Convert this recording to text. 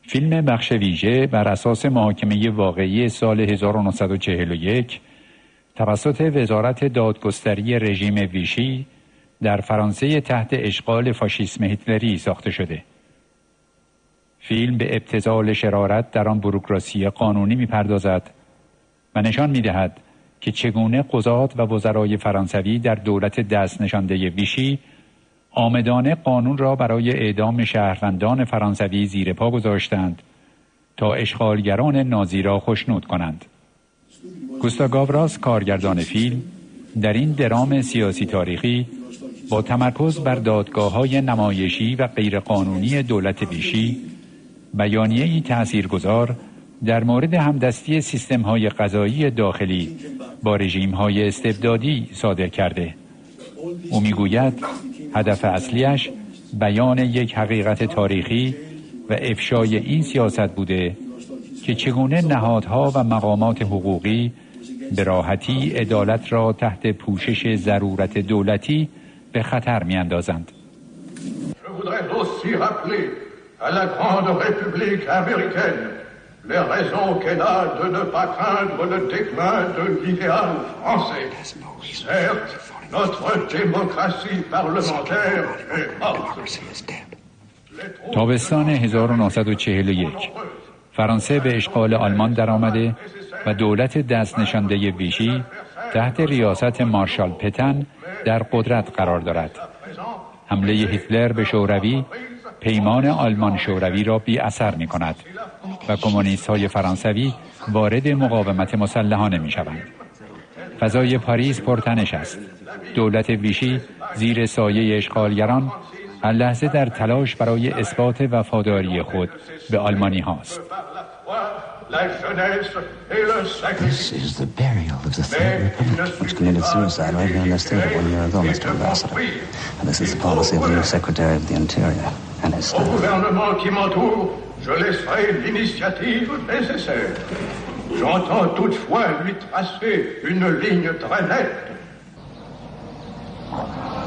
فیلم بخش ویژه بر اساس محاکمه واقعی سال 1941 توسط وزارت دادگستری رژیم ویشی در فرانسه تحت اشغال فاشیسم هیتلری ساخته شده. فیلم به ابتذال شرارت در آن بوروکراسی قانونی می‌پردازد و نشان می‌دهد که چگونه قضات و وزرای فرانسوی در دولت دست نشانده ویشی عامدانه قانون را برای اعدام شهروندان فرانسوی زیر پا گذاشتند تا اشغالگران نازی را خشنود کنند. گوستاو گاوراس کارگردان فیلم در این درام سیاسی تاریخی با تمرکز بر دادگاه‌های نمایشی و غیرقانونی دولت ویشی بیانیه‌ای تأثیرگذار در مورد همدستی سیستم‌های قضایی داخلی با رژیم‌های استبدادی صادر کرده. او می‌گوید هدف اصلیش بیان یک حقیقت تاریخی و افشای این سیاست بوده که چگونه نهادها و مقامات حقوقی به راحتی عدالت را تحت پوشش ضرورت دولتی به خطر می‌اندازند. à la grande République américaine les raisons qu'elle a de ne pas craindre le déclin de l'idéal français. Certes, notre démocratie parlementaire est morte. تابستان 1941 فرانسه به اشغال آلمان درآمده و دولت دست نشانده ویشی تحت ریاست مارشال پتن در قدرت قرار دارد. حمله هیتلر به شوروی پیمان آلمان شوروی را بی اثر می کند و کمونیست های فرانسوی وارد مقاومت مسلحانه می شوند. فضای پاریس پرتنش است. دولت ویشی زیر سایه اشغالگران هر لحظه در تلاش برای اثبات وفاداری خود به آلمانی هاست. This is the burial of the Third Republic, which committed suicide right here in this theater 1 year ago, Mr. Ambassador. And this is the policy of the new Secretary of the Interior and his staff. Au gouvernement qui m'entoure, je laisserai l'initiative nécessaire. J'entends toutefois lui tracer une ligne très nette.